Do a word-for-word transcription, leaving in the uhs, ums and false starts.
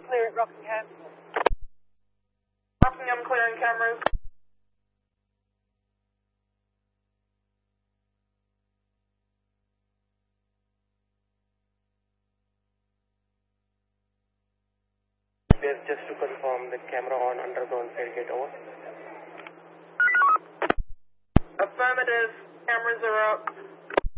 Clear at Rockingham. Rockingham clearing cameras. Yes, just to confirm the camera on underground tailgate, over. Affirmative. Cameras are up.